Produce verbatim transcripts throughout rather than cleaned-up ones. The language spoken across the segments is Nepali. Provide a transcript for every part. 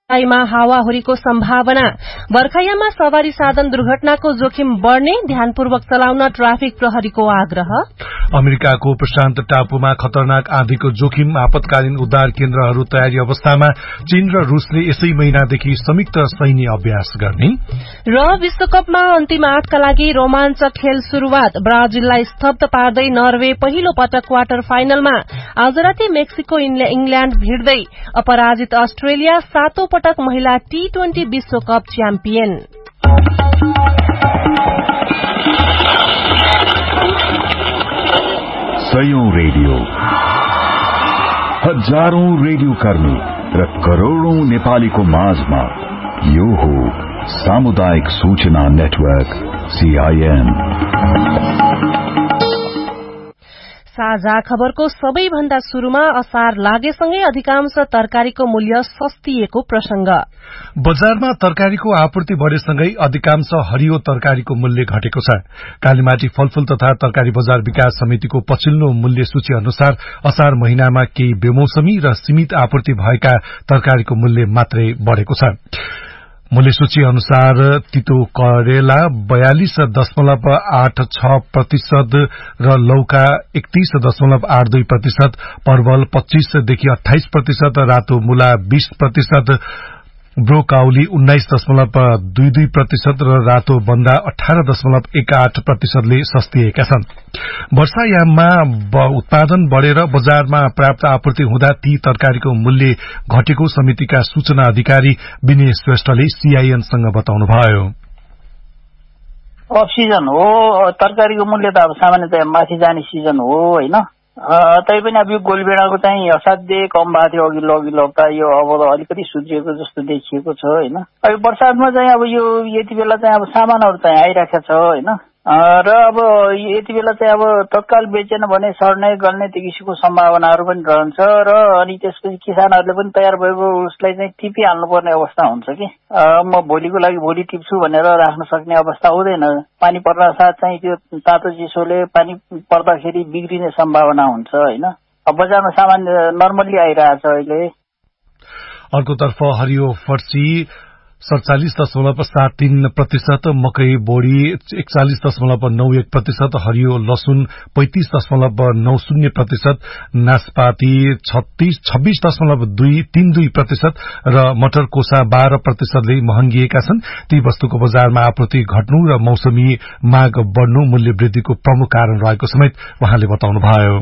मा हावाहुरीको सम्भावना। बर्खायाममा सवारी साधन दुर्घटनाको जोखिम बढ़ने, ध्यानपूर्वक चलाउन ट्राफिक प्रहरीको आग्रह। अमेरिकाको प्रशान्त टापुमा खतरनाक आँधीको जोखिम, आपतकालीन उद्धार केन्द्रहरू तयारी अवस्थामा। चीन र रूसले यसै महिनादेखि संयुक्त सैन्य अभ्यास गर्ने। र विश्वकपमा अन्तिम आठका लागि रोमाञ्चक खेल शुरूआत, ब्राजिललाई स्तब्ध पार्दै नर्वे पहिलो पटक क्वार्टर फाइनलमा। आज राति मेक्सिको इंग्ल्याण्ड भिड्दै, अपराजित अस्ट्रेलिया सातौं पटक महिला टी ट्वेन्टी विश्वकप च्याम्पियन। सयौं रेडियो, हजारौं रेडियो कर्मी र करोड़ौं नेपालीको माझमा यो हो सामुदायिक सूचना नेटवर्क सीआईएन। साझा खबरको सबैभन्दा शुरूमा असार लागेसँगै अधिकांश तरकारीको मूल्य सस्तिएको प्रसंग। बजारमा तरकारीको आपूर्ति बढ़ेसँगै अधिकांश हरियो तरकारीको मूल्य घटेको छ। कालीमाटी फलफूल तथा तरकारी बजार विकास समितिको पछिल्लो मूल्य सूची अनुसार असार महिनामा केही बेमौसमी र सीमित आपूर्ति भएका तरकारीको मूल्य मात्रै बढ़ेको छ। मूल्य सूची अनुसार तितो करेला बयालीस दशमलव आठ छ प्रतिशत र लौका एकतीस दशमलव आठ दुई प्रतिशत, परवल पच्चीसदेखि अठाइस प्रतिशत, रातो मूला बीस प्रतिशत, ब्रोकाउली उन्नाइस दशमलव दुई दुई प्रतिशत र रातो बन्दा अठारह दशमलव एक आठ प्रतिशतले सस्तिएका छन्। वर्षायाममा उत्पादन बढ़ेर बजारमा पर्याप्त आपूर्ति हुँदा ती तरकारीको मूल्य घटेको समितिका सूचना अधिकारी विनय श्रेष्ठले सीआईएनसँग बताउनुभयो। अफ सिजन हो, तरकारीको मूल्य त अब सामान्यतया माथि जाने सिजन हो होइन। तैपनि अब यो गोलबेडाको चाहिँ असाध्यै कम भएको थियो अघिल्लो अघिल्लो हप्ता, यो अब अलिकति सुध्रिएको जस्तो देखिएको छ होइन। अब बर्सातमा चाहिँ अब यो यति बेला चाहिँ अब सामानहरू चाहिँ आइराखेको छ होइन, र अब यति बेला चाहिँ अब तत्काल बेचेन भने सर्ने गल्ने त्यो किसिमको सम्भावनाहरू पनि रहन्छ र अनि त्यसपछि किसानहरूले पनि तयार भएको उसलाई चाहिँ टिपिहाल्नुपर्ने अवस्था हुन्छ कि म भोलिको लागि भोलि टिप्छु भनेर राख्न सक्ने अवस्था हुँदैन। पानी पर्न साथ चाहिँ त्यो तातो चिसोले पानी पर्दाखेरि बिग्रिने सम्भावना हुन्छ होइन। अब बजारमा सामान नर्मल्ली आइरहेछ अहिले। अर्कोतर्फ हरियो फर्सी सड़चालिस दशमलव सात तीन प्रतिशत, मकै बोडी एकचालिस दशमलव नौ एक प्रतिशत, हरियो लसुन पैंतीस दशमलव नौ शून्य प्रतिशत, नाशपाती छत्तीस छब्बीस दशमलव दुई तीन दुई प्रतिशत र मटर कोसा बाह्र प्रतिशतले महँगिएका छन्। ती वस्तुको बजारमा आपूर्ति घट्नु र मौसमी माग बढ़नु मूल्य वृद्धिको प्रमुख कारण रहेको समेत उहाँले बताउनुभयो।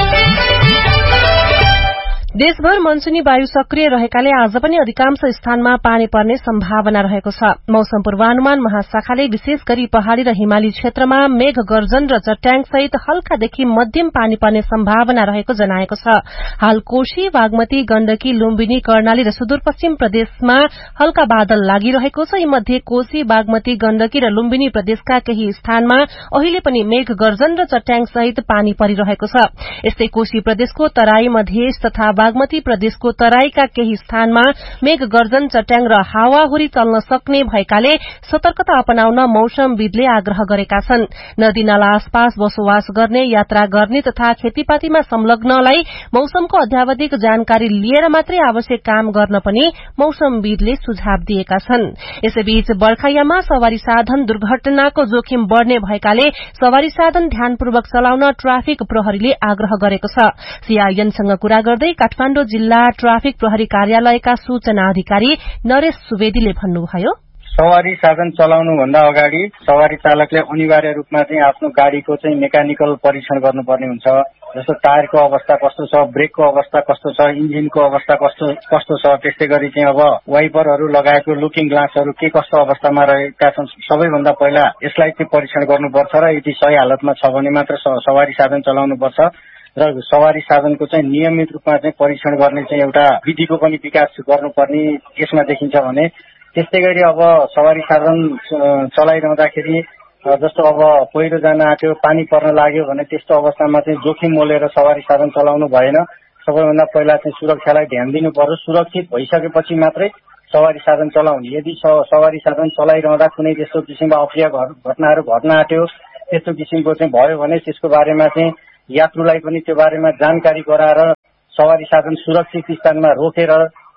देशभर मनसूनी वायु सक्रिय रहेकाले आज पनि अधिकांश स्थानमा पानी पर्ने सम्भावना रहेको छ। मौसम पूर्वानुमान महाशाखाले विशेष गरी पहाड़ी र हिमाली क्षेत्रमा मेघ गर्जन र चट्याङ सहित हल्कादेखि मध्यम पानी पर्ने सम्भावना रहेको जनाएको छ। हाल कोशी, बागमती, गण्डकी, लुम्बिनी, कर्णाली र सुदूरपश्चिम प्रदेशमा हल्का बादल लागिरहेको छ। यीमध्ये कोशी, बागमती, गण्डकी र लुम्बिनी प्रदेशका केही स्थानमा अहिले पनि मेघ गर्जन र चट्याङ सहित पानी परिरहेको छ। यस्तै कोशी प्रदेशको तराई, मधेस तथा बागमती प्रदेशको तराईका केही स्थानमा मेघ गर्जन, चट्याङ र हावाहुरी चल्न सक्ने भएकाले सतर्कता अपनाउन मौसमविदले आग्रह गरेका छन्। नदी नाला आसपास बसोबास गर्ने, यात्रा गर्ने तथा खेतीपातीमा संलग्नलाई मौसमको अध्यावधिक जानकारी लिएर मात्रै आवश्यक काम गर्न पनि मौसमविदले सुझाव दिएका छन्। यसैबीच बर्खायाममा सवारी साधन दुर्घटनाको जोखिम बढ़ने भएकाले सवारी साधन ध्यानपूर्वक चलाउन ट्राफिक प्रहरीले आग्रह गरेको छ। सीआईएनसँग कुरा गर्दै काठमाडौँ जिल्ला ट्राफिक प्रहरी कार्यालयका सूचना अधिकारी नरेश सुवेदीले भन्नुभयो, सवारी साधन चलाउनु भन्दा अगाडि सवारी चालकले अनिवार्य रूपमा चाहिँ आफ्नो गाड़ीको चाहिँ मेकानिकल परीक्षण गर्नुपर्ने हुन्छ। जस्तो टायरको अवस्था कस्तो छ, ब्रेकको अवस्था कस्तो छ, इन्जिनको अवस्था कस्तो कस्तो छ, त्यस्तै गरी चाहिँ अब वाइपरहरू लगाएको लुकिङ ग्लासहरू के कस्तो अवस्थामा रहेका छन्, सबैभन्दा पहिला यसलाई चाहिँ परीक्षण गर्नुपर्छ र यदि सही हालतमा छ भने मात्र सवारी साधन चलाउनुपर्छ र सवारी साधनको चाहिँ नियमित रूपमा चाहिँ परीक्षण गर्ने चाहिँ एउटा विधिको पनि विकास गर्नुपर्ने यसमा देखिन्छ भने त्यस्तै गरी अब सवारी साधन चलाइरहँदाखेरि जस्तो अब पहिरो जान आँट्यो, पानी पर्न लाग्यो भने त्यस्तो अवस्थामा चाहिँ जोखिम मोलेर सवारी साधन चलाउनु भएन। सबैभन्दा पहिला चाहिँ सुरक्षालाई ध्यान दिनु पर्यो। सुरक्षित भइसकेपछि मात्रै सवारी साधन चलाउने। यदि सवारी साधन चलाइरहँदा कुनै त्यस्तो किसिमको अप्रिय घटनाहरू घट्न आँट्यो, त्यस्तो किसिमको चाहिँ भयो भने त्यसको बारेमा चाहिँ यात्रुलाई पनि त्यो बारेमा जानकारी गराएर सवारी साधन सुरक्षित स्थानमा रोकेर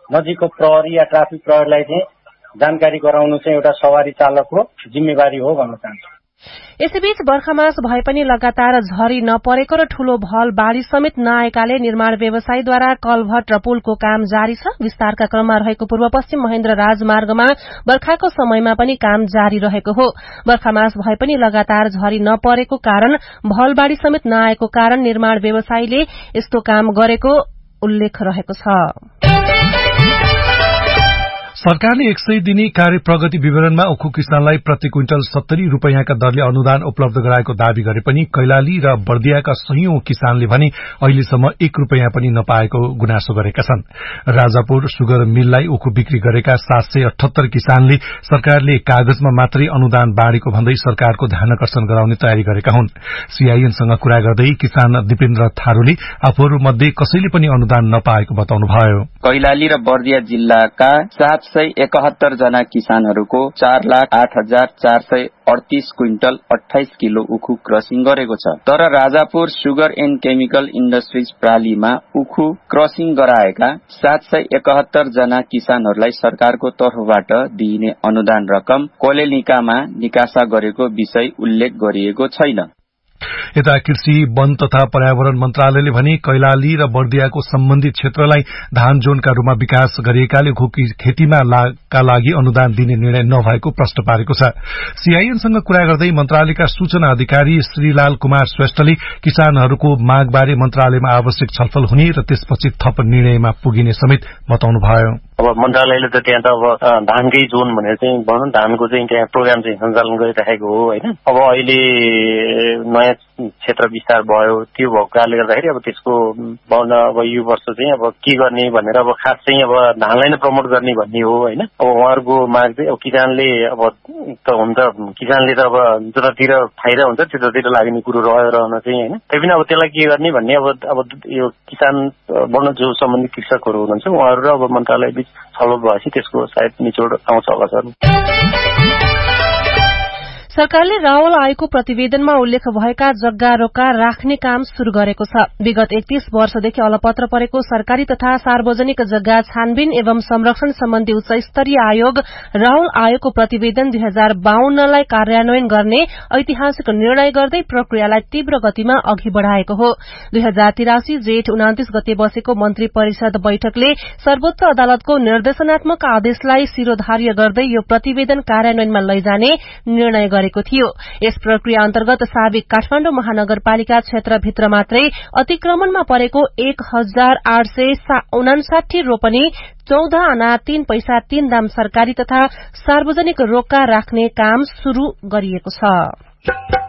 नजिकको प्रहरी या ट्राफिक प्रहरीलाई चाहिँ जानकारी गराउनु चाहिँ एउटा सवारी चालकको जिम्मेवारी हो भन्न चाहन्छु। यसैबीच बर्खामास भए पनि लगातार झरी नपरेको र ठूलो भल बाढ़ी समेत नआएकाले निर्माण व्यवसायीद्वारा कलभट र पुलको काम जारी छ। विस्तारका क्रममा रहेको पूर्व पश्चिम महेन्द्र राजमार्गमा बर्खाको समयमा पनि काम जारी रहेको हो। बर्खामास भए पनि लगातार झरी नपरेको कारण भल बाढ़ी समेत नआएको कारण निर्माण व्यवसायीले यस्तो काम गरेको उल्लेख रहेको छ। सरकारले एक सय दिने कार्य प्रगति विवरणमा उखु किसानलाई प्रति क्विन्टल सत्तरी रूपियाँका दरले अनुदान उपलब्ध गराएको दावी गरे पनि कैलाली र बर्दियाका सयौं किसानले भने अहिलेसम्म एक रूपियाँ पनि नपाएको गुनासो गरेका छन्। राजापुर सुगर मिललाई उखु बिक्री गरेका सात सय अठहत्तर किसानले सरकारले कागजमा मात्रै अनुदान बाँडेको भन्दै सरकारको ध्यानाकर्षण गराउने तयारी गरेका हुन्। सीआईएनसँग कुरा गर्दै किसान दिपेन्द्र थारूले आफूहरूमध्ये कसैले पनि अनुदान नपाएको बताउनुभयो। कैलाली र बर्दिया जिल्लाका सात सय एकहत्तर जना किसानहरूको चार लाख आठ हजार चार सय अडतीस क्विन्टल अठाइस किलो उखु क्रसिङ गरेको छ। तर Rajapur sugar and chemical industries प्रालीमा उखु क्रसिङ गराएका सात सय एकहत्तर जना किसानहरूलाई सरकारको तर्फबाट दिइने अनुदान रकम कोलेनिकामा निकासा गरेको विषय उल्लेख गरिएको छैन। यता कृषि वन तथा पर्यावरण मन्त्रालयले भने कैलाली र बर्दियाको सम्बन्धित क्षेत्रलाई धान जोनका रूपमा विकास गरिएकाले खेतीमा का लागि अनुदान दिने निर्णय नभएको प्रश्न पारेको छ। सीआईएनसँग कुरा गर्दै मन्त्रालयका सूचना अधिकारी श्रीलाल कुमार श्रेष्ठले किसानहरूको मागबारे मन्त्रालयमा आवश्यक छलफल हुने र त्यसपछि थप निर्णयमा पुगिने समेत बताउनुभयो। अब मन्त्रालयले त त्यहाँ त अब धानकै जोन भनेर चाहिँ भनौँ धानको चाहिँ त्यहाँ प्रोग्राम चाहिँ सञ्चालन गरिराखेको हो होइन। अब अहिले नयाँ क्षेत्र विस्तार भयो, त्यो भएको कारणले गर्दाखेरि अब त्यसको अब यो वर्ष चाहिँ अब के गर्ने भनेर अब खास चाहिँ अब धानलाई नै प्रमोट गर्ने भन्ने हो होइन। अब उहाँहरूको माग चाहिँ अब किसानले अब त हुन्छ किसानले त अब जतातिर फाइदा हुन्छ त्यतातिर लाग्ने कुरो रह्यो रहन चाहिँ होइन। तैपनि अब त्यसलाई के गर्ने भन्ने अब अब यो किसान बन्न जो सम्बन्धित कृषकहरू हुनुहुन्छ उहाँहरू र अब मन्त्रालय बीच छलफल भएपछि त्यसको सायद निचोड आउँछ होला सर। सरकारले रावल आयोगको प्रतिवेदनमा उल्लेख भएका जग्गा रोका राख्ने काम शुरू गरेको छ। विगत एकतीस वर्षदेखि अलपत्र परेको सरकारी तथा सार्वजनिक जग्गा छानबिन एवं संरक्षण सम्बन्धी उच्च स्तरीय आयोग रावल आयोगको प्रतिवेदन दुई हजार बाहन्नलाई कार्यान्वयन गर्ने ऐतिहासिक निर्णय गर्दै प्रक्रियालाई तीव्र गतिमा अघि बढ़ाएको हो। दुई हजार तिरासी जेठ उनातिस गते बसेको मन्त्री परिषद बैठकले सर्वोच्च अदालतको निर्देशनात्मक आदेशलाई शिरोधार्य गर्दै यो प्रतिवेदन कार्यान्वयनमा लैजाने निर्णय गरे थियो। यस प्रक्रिया अन्तर्गत साबिक काठमाडौँ महानगरपालिका क्षेत्रभित्र मात्रै अतिक्रमणमा परेको एक हजार आठ सय उनासाठी रोपनी चौध आना तीन पैसा तीन दाम सरकारी तथा सार्वजनिक रोका राख्ने काम शुरू गरिएको छ।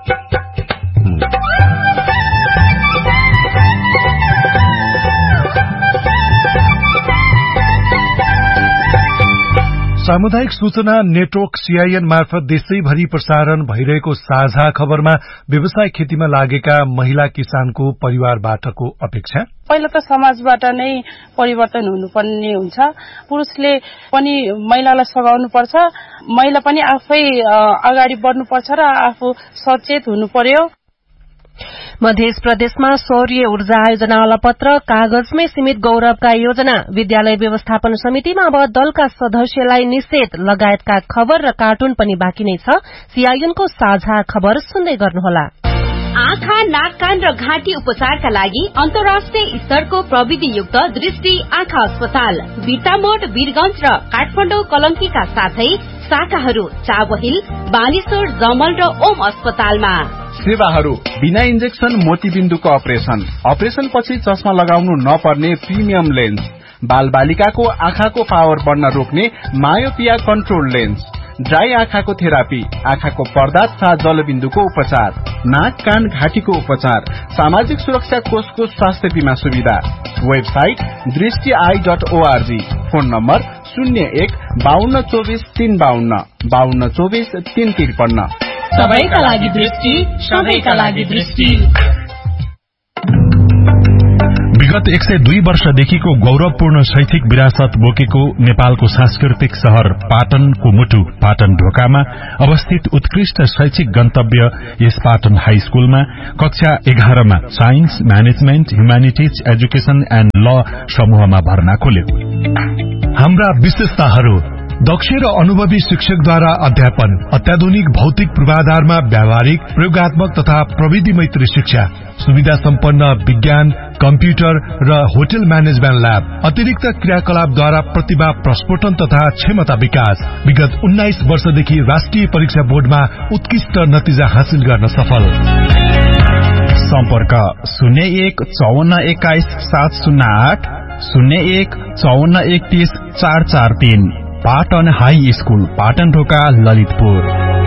सामुदायिक सूचना नेटवर्क सीआईएन मार्फत देशैभरि प्रसारण भइरहेको साझा खबरमा व्यवसाय खेतीमा लागेका महिला किसानको परिवारबाटको अपेक्षा। पहिला त समाजबाट नै परिवर्तन हुनुपर्ने हुन्छ। पुरुषले पनि महिलालाई सघाउनु पर्छ, महिला पनि आफै अगाडि बढ्नुपर्छ र आफू सचेत हुनु पर्यो। मध्य प्रदेशमा सौर्य ऊर्जा आयोजना अलपत्र, कागजमै सीमित गौरवका योजना, विद्यालय व्यवस्थापन समितिमा अब दलका सदस्यलाई निषेध लगायतका खबर र कार्टुन पनि बाँकी नै छ। सीआईएनको साझा खबर सुन्दै गर्नुहोला। आँखा, नाक, कान र घाँटी उपचारका लागि अन्तर्राष्ट्रिय स्तरको प्रविधियुक्त दृष्टि आँखा अस्पताल बिर्तामोड, वीरगंज र काठमाडौँ कलंकीका साथै शाखाहरू चाबहिल, बानेश्वर, जमल र ओम अस्पतालमा। सेवाहरू बिना इन्जेक्सन मोतीबिन्दुको अपरेशन, अपरेशन पछि चस्मा लगाउनु नपर्ने प्रिमियम लेन्स, बाल बालिकाको आँखाको पावर बढ्न रोक्ने मायोपिया कन्ट्रोल लेन्स, ड्राई आँखाको थेरापी, आँखाको पर्दा तथा जलबिन्दुको उपचार, नाक, कान, घाँटीको उपचार, सामाजिक सुरक्षा कोषको स्वास्थ्य बीमा सुविधा। वेबसाइट दृष्टि I dot ORG. Phone number शून्य एक बाहन्न चौबिस तीन बाहन्न बाहन्न चौबिस तीन त्रिपन्न। सबैका लागि दृष्टि, सबैका लागि दृष्टि। विगत एक सय दुई वर्षदेखिको गौरवपूर्ण शैक्षिक विरासत बोकेको नेपालको सांस्कृतिक शहर पाटनको मुटु पाटन ढोकामा अवस्थित उत्कृष्ट शैक्षिक गन्तव्य यस पाटन हाई स्कूलमा कक्षा एघारमा science management humanities education and ल समूहमा भर्ना खोल्यो। हाम्रा विशेषताहरू: दक्ष र अनुभवी शिक्षकद्वारा अध्यापन, अत्याधुनिक भौतिक पूर्वाधारमा व्यावहारिक प्रयोगात्मक तथा प्रविधि मैत्री शिक्षा, सुविधा सम्पन्न विज्ञान, कम्प्युटर र होटल म्यानेजमेन्ट ल्याब, अतिरिक्त क्रियाकलापद्वारा प्रतिभा प्रस्फोटन तथा क्षमता विकास। विगत उन्नाइस वर्षदेखि राष्ट्रिय परीक्षा बोर्डमा उत्कृष्ट नतिजा हासिल गर्न सफल। सम्पर्क शून्य एक चौवन्न एक्काइस सात शून्य आठ शून्य एक चौवन्न एकतीस चार चार तीन। पाटन हाई स्कूल, पाटन ढोका, ललितपुर।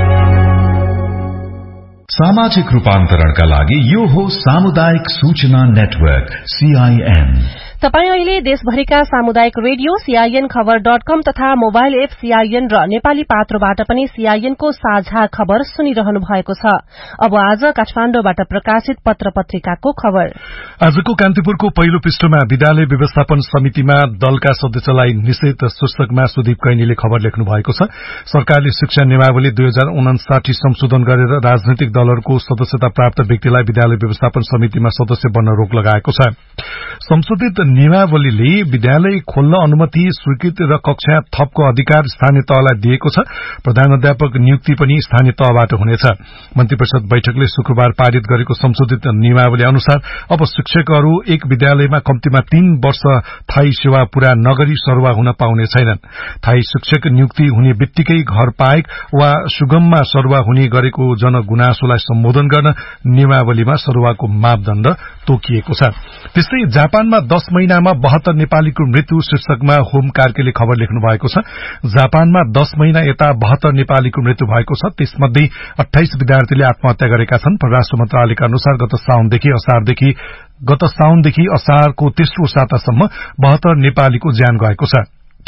सामाजिक रूपान्तरणका लागि यो हो सामुदायिक सूचना नेटवर्क सीआईएन। तपाई अहिले देशभरिका सामुदायिक रेडियो सीआईएन खबर डट कम तथा मोबाइल एप सीआईएन र नेपाली पात्रोबाट पनि सीआईएनको साझा खबर सुनिरहनु भएको छ। अब आज काठमाण्डुबाट प्रकाशित पत्र पत्रिकाको खबर। आजको कान्तिपुरको पहिलो पृष्ठमा विद्यालय व्यवस्थापन समितिमा दलका सदस्यलाई निषेध शीर्षकमा सुदीप कैनीले खबर लेख्नु भएको छ। सरकारले शिक्षा नियमावली दुई हजार उनासाठी संशोधन गरेर राजनैतिक दलहरूको सदस्यता प्राप्त व्यक्तिलाई विद्यालय व्यवस्थापन समितिमा सदस्य बन्न रोक लगाएको छ। संशोधित नियमावलीले विद्यालय खोल्न अनुमति, स्वीकृति र कक्षा थपको अधिकार स्थानीय तहलाई दिएको छ। प्रधानाध्यापक नियुक्ति पनि स्थानीय तहबाट हुनेछ। मन्त्री परिषद बैठकले शुक्रबार पारित गरेको संशोधित नियमावली अनुसार अब शिक्षकहरू एक विद्यालयमा कम्तीमा तीन वर्ष थायी सेवा पूरा नगरी सरुवा हुन पाउने छैनन्। थायी शिक्षक नियुक्ति हुने बित्तिकै घर पाएक वा सुगममा सरुवा हुने गरेको जनगुनासोलाई सम्बोधन गर्न नियमावलीमा सरुवाको मापदण्ड तोकिएको छ। त्यस्तै जापानमा दश महिनामा बहत्तर नेपालीको मृत्यु शीर्षकमा होम कार्कीले खबर लेख्नु भएको छ। जापानमा दश महिना यता बहत्तर नेपालीको मृत्यु भएको छ। त्यसमध्ये अठाइस विद्यार्थीले आत्महत्या गरेका छन्। परराष्ट्र मन्त्रालयका अनुसार गत साउनदेखि असारदेखि गत साउनदेखि असारको तेस्रो सातासम्म बहत्तर नेपालीको ज्यान गएको छ।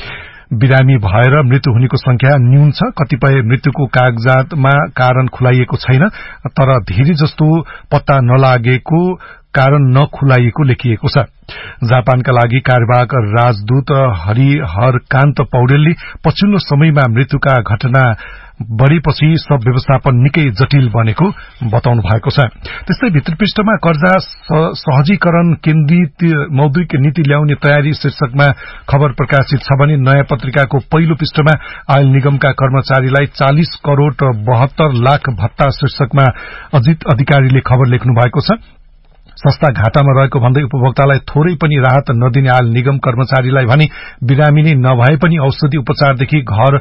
बिरामी भएर मृत्यु हुनेको संख्या न्यून छ। कतिपय मृत्युको कागजातमा कारण खुलाइएको छैन, तर धेरै जस्तो पत्ता नलागेको कारण नखुलाइएको लेखिएको छ। जापानका लागि कार्यवाहक राजदूत हरिहरकान्त पौडेलले पछिल्लो समयमा मृत्युका घटना बढ़ेपछि सब व्यवस्थापन निकै जटिल बनेको बताउनु भएको छ। त्यस्तै भित्र पृष्ठमा कर्जा सहजीकरण केन्द्रित मौद्रिक नीति ल्याउने तयारी शीर्षकमा खबर प्रकाशित छ भने नयाँ पत्रिकाको पहिलो पृष्ठमा आयल निगमका कर्मचारीलाई चालिस करोड़ बहत्तर लाख भत्ता शीर्षकमा अजित अधिकारीले खबर लेख्नु भएको छ। सस्ता घाटामा रहेको भन्दै उपभोक्तालाई थोरै पनि राहत नदिने आयल निगम कर्मचारीलाई भने बिरामी नै नभए पनि औषधि उपचारदेखि घर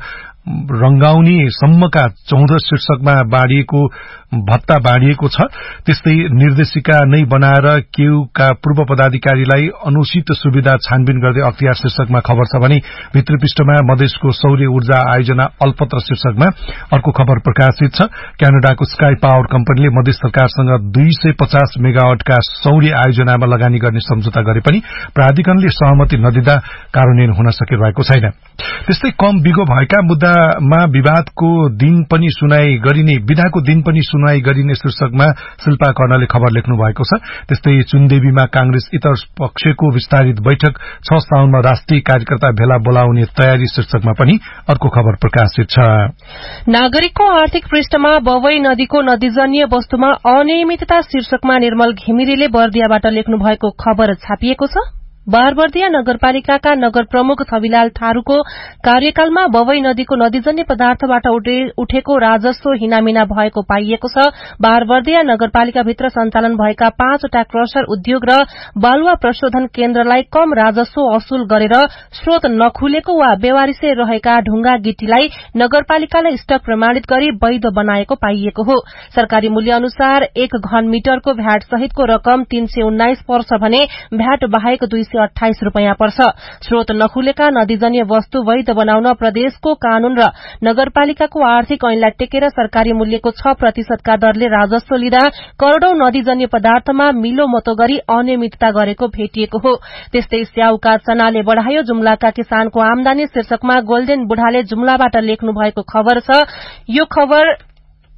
रंगाउने सम्मका चौध शीर्षकमा बाँडिएको भत्ता बाँडिएको छ। त्यस्तै निर्देशिका नै बनाएर केयूका पूर्व पदाधिकारीलाई अनुचित सुविधा छानबिन गर्दै अख्तियार शीर्षकमा खबर छ भने भित्री पृष्ठमा मधेसको सौर्य ऊर्जा आयोजना अल्पत्र शीर्षकमा अर्को खबर प्रकाशित छ। क्यानाडाको स्काई पावर कम्पनीले मधेस सरकारसँग दुई सय पचास मेगावाटका सौर्य आयोजनामा लगानी गर्ने सम्झौता गरे पनि प्राधिकरणले सहमति नदिँदा कार्यान्वयन हुन सकिरहेको छैन। त्यस्तै कम बिगो भएका मुद्दामा विवादको दिन पनि सुनाई गरिने विधाको दिन पनि सुनाई गरिने शीर्षकमा शिल्पा कर्णले खबर लेख्नु भएको छ। त्यस्तै चुनदेवीमा कांग्रेस इतर पक्षको विस्तारित बैठक छ साउनमा राष्ट्रिय कार्यकर्ता भेला बोलाउने तयारी शीर्षकमा पनि अर्को खबर प्रकाशित छ। नागरिकको आर्थिक पृष्ठमा बवई नदीको नदीजन्य वस्तुमा अनियमितता शीर्षकमा निर्मल घिमिरेले बर्दियाबाट लेख्नु भएको खबर छापिएको छ। बारबर्दिया नगरपालिकाका नगर प्रमुख थविलाल थारूको कार्यकालमा बवई नदीको नदीजन्य पदार्थबाट उठेको राजस्व हिनामिना भएको पाइएको छ। बारबर्दिया नगरपालिकाभित्र सञ्चालन भएका पाँचवटा क्रसर उद्योग र बालुवा प्रशोधन केन्द्रलाई कम राजस्व असुल गरेर स्रोत नखुलेको वा बेवारिसे रहेका ढुंगा गिट्टीलाई नगरपालिकाले स्टक प्रमाणित गरी वैध बनाएको पाइएको हो। सरकारी मूल्य अनुसार एक घन मिटरको भ्याट सहितको रकम तीन सय उन्नाइस पर्छ भने भ्याट बाहेक दुई सय अठाइस रूपियाँ पर्छ। स्रोत नखुलेका नदीजन्य वस्तु वैध बनाउन प्रदेशको कानून र नगरपालिकाको आर्थिक ऐनलाई टेकेर सरकारी मूल्यको छ प्रतिशतका दरले राजस्व लिँदा करोड़ौं नदीजन्य पदार्थमा मिलोमतो गरी अनियमितता गरेको भेटिएको हो। त्यस्तै स्याउका चनाले बढ़ायो जुम्लाका किसानको आमदानी शीर्षकमा गोल्डेन बुढाले जुम्लाबाट लेख्नु भएको खबर छ। यो खबर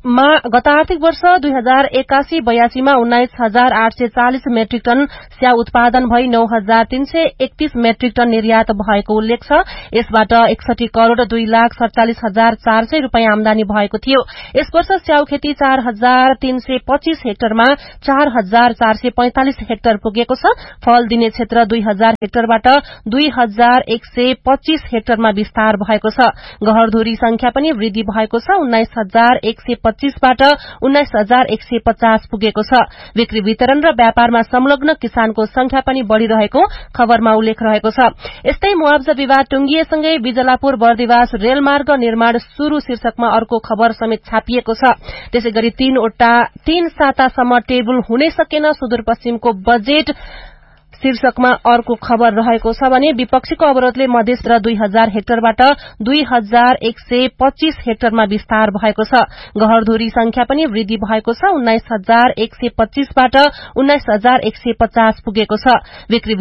मा गत आर्थिक वर्ष दुई हजार एकासी बयासीमा उन्नाइस हजार आठ सय चालिस मेट्रिक टन स्याउ उत्पादन भई नौ हजार तीन सय एकतीस मेट्रिक टन निर्यात भएको उल्लेख छ। यसबाट एकसठी करोड़ दुई लाख सड़चालिस हजार चार सय रूपियाँ आमदानी भएको थियो। यस वर्ष स्याउ खेती चार हजार तीन सय पच्चीस हेक्टरमा चार हजार चार सय पैंतालिस हेक्टर पुगेको छ। फल दिने क्षेत्र दुई हजार हेक्टरबाट दुई हजार एक सय पच्चीस हेक्टरमा विस्तार भएको छ। गहरधुरी संख्या पनि वृद्धि भएको छ। उन्नाइस हजार एक सय पच्चीसबाट उन्नाइस हजार एक सय पचास पुगेको छ। बिक्री वितरण र व्यापारमा संलग्न किसानको संख्या पनि बढ़िरहेको खबरमा उल्लेख रहेको छ। यस्तै मुआवजा विवाद टुंगिएसँगै बिजलापुर बर्दिवास रेलमार्ग निर्माण शुरू शीर्षकमा अर्को खबर समेत छापिएको छ। त्यसैगरी तीनवटा तीन सातासम्म टेबल हुनै सकेन सुदूरपश्चिमको बजेट शीर्षकमा अर्को खबर रहेको छ भने विपक्षीको अवरोधले मधेस र दुई हजार हेक्टरबाट दुई हजार एक सय पच्चीस हेक्टरमा विस्तार भएको छ। गहरधुरी संख्या पनि वृद्धि भएको छ। उन्नाइस हजार एक सय पच्चीसबाट उन्नाइस हजार एक सय पचास पुगेको छ। बिक्री